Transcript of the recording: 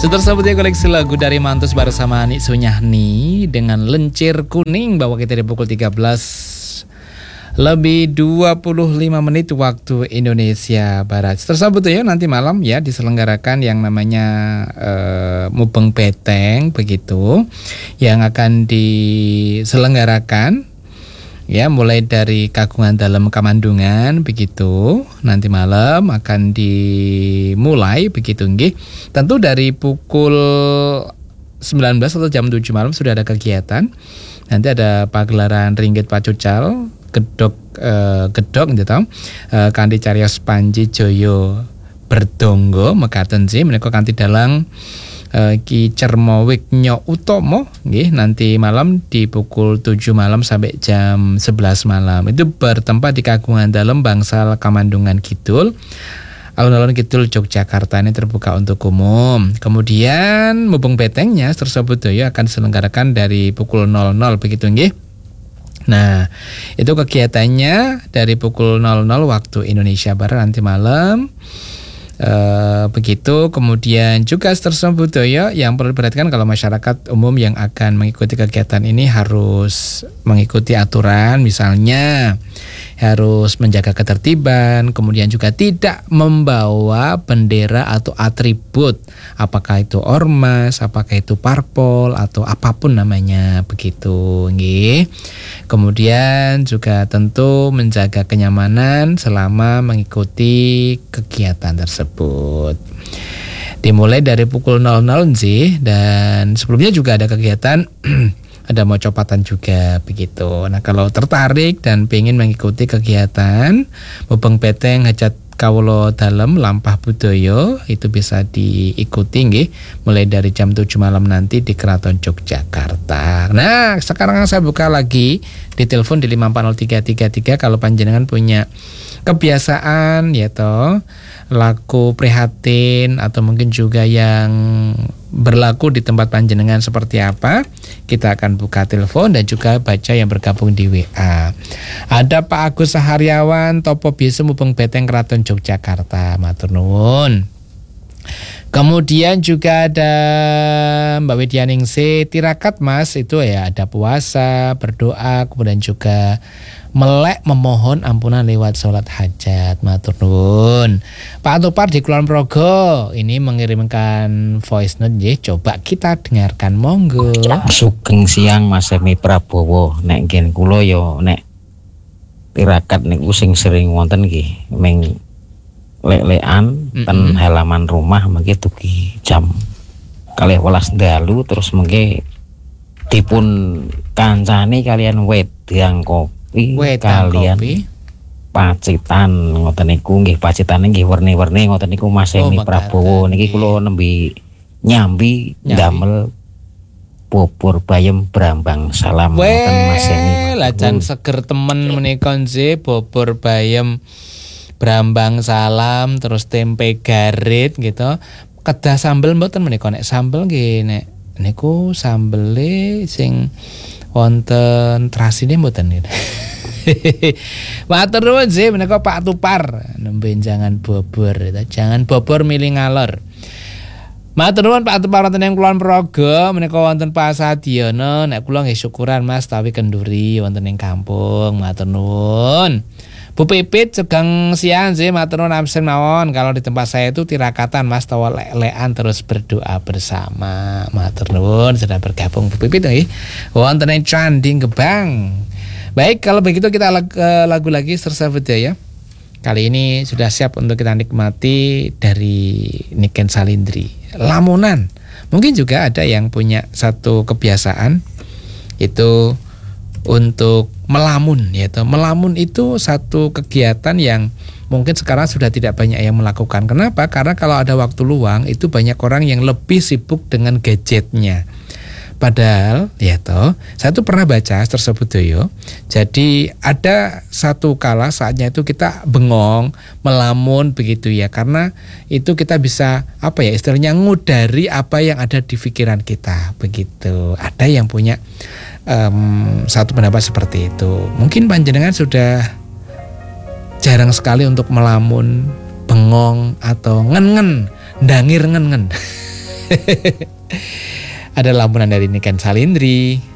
Tersebut ya koleksi lagu dari Mantus bersama Anik Sunyahni dengan Lencir Kuning, bawa kita di pukul 13 lebih 25 menit waktu Indonesia Barat. Tersebut ya nanti malam ya diselenggarakan yang namanya Mubeng Beteng begitu, yang akan diselenggarakan ya mulai dari Kagungan Dalem Kamandungan begitu. Nanti malam akan dimulai begitu nggih. Tentu dari pukul 19 atau jam 7 malam sudah ada kegiatan. Nanti ada pagelaran Ringgit Pacucal, gedok gitu. Kanthi cariyos Panji Joyo Berdonggo mekaten sih menika kanthi dalang Ki Cermowik Nyo Utomo nggih, nanti malam di pukul 7 malam sampai jam 11 malam. Itu bertempat di Kagungan Dalem Bangsal Kamandungan Kidul, alun-alun Kidul Yogyakarta, ini terbuka untuk umum. Kemudian Mubeng Betengnya tersebut ya akan diselenggarakan dari pukul 00 begitu nggih. Nah, itu kegiatannya dari pukul 00 waktu Indonesia Barat nanti malam. Begitu. Kemudian juga tersebut ya yang perlu diperhatikan kalau masyarakat umum yang akan mengikuti kegiatan ini harus mengikuti aturan, misalnya harus menjaga ketertiban, kemudian juga tidak membawa bendera atau atribut, apakah itu ormas, apakah itu parpol atau apapun namanya begitu nggih. Kemudian juga tentu menjaga kenyamanan selama mengikuti kegiatan tersebut. Dimulai dari pukul 00 sih, dan sebelumnya juga ada kegiatan ada mocopatan juga begitu. Nah, kalau tertarik dan pengen mengikuti kegiatan Mubeng Beteng Hajat Kawula Dalem Lampah Budaya, itu bisa diikuti nggih mulai dari jam 7 malam nanti di Keraton Yogyakarta. Nah, sekarang saya buka lagi di telepon di 5403333 kalau panjenengan punya kebiasaan ya toh laku prihatin atau mungkin juga yang berlaku di tempat panjenengan seperti apa, kita akan buka telepon dan juga baca yang bergabung di WA. Ada Pak Agus Saharyawan Topo Bisu Mubeng Beteng Keraton Yogyakarta, matur nuwun. Kemudian juga ada Mbak Widyaningsih tirakat Mas, itu ya ada puasa, berdoa, kemudian juga melek memohon ampunan lewat sholat hajat, matur nuwun. Pak Tupar di Kulon Progo ini mengirimkan voice note nggih, coba kita dengarkan monggo. Sugeng siang Mas Semi Prabowo, nek ngen kula ya nek tirakat niku sing sering wonten nggih meng lek-lekan ten halaman rumah mengki dugi jam 12 dalu terus mengki dipun kancani kalian wedang kopi kalian pacitan ngoten niku nggih, pacitane nggih werni-werni ngoten niku Mas Semi Prabowo niki kula nembe nyambi ndamel bubur bayem Brambang Salam ngoten Mas Semi. Lajan seger temen menika nggih bubur bayem Brambang Salam terus tempe garit gitu. Kedah sambel mboten menika, nek sambel nggih nek niku sambele sing wonten terasine mboten niku. Matur nuwun sih menika Pak Tupar, nembe jangan bobor, jangan bobor milih ngalor. Matur nuwun Pak Tupar wonten ing Kulon Progo, menika wonten Pak Sadiono, nek kula nggih syukuran Mas tawi kenduri wonten ing kampung. Matur nuwun. Bu Pipit Cegang siang sih matur nuwun absen mawon. Kalau di tempat saya itu tirakatan Mas tawa lek-lekan terus berdoa bersama. Matur nuwun sudah bergabung Bu Pipit nggih. Wonten ing Candi Gebang. Baik, kalau begitu kita lagu lagi Sersa Budaya. Kali ini sudah siap untuk kita nikmati dari Niken Salindri, Lamunan. Mungkin juga ada yang punya satu kebiasaan itu untuk melamun, yaitu melamun itu satu kegiatan yang mungkin sekarang sudah tidak banyak yang melakukan. Kenapa? Karena kalau ada waktu luang itu banyak orang yang lebih sibuk dengan gadgetnya. Padahal ya toh, saya tuh pernah baca tersebut yo. Jadi ada satu kala saatnya itu kita bengong, melamun begitu ya, karena itu kita bisa apa ya istilahnya ngudari apa yang ada di pikiran kita begitu. Ada yang punya satu pendapat seperti itu. Mungkin panjenengan sudah jarang sekali untuk melamun, bengong atau ngen-ngen, ndangir ngen-ngen. Ada lampunan dari Niken Salindri,